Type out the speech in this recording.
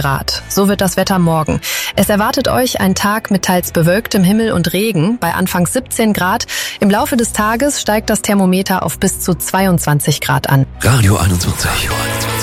Grad. So wird das Wetter morgen. Es erwartet euch ein Tag mit teils bewölktem Himmel und Regen bei anfangs 17 Grad. Im Laufe des Tages steigt das Thermometer auf bis zu 22 Grad an. Radio 21.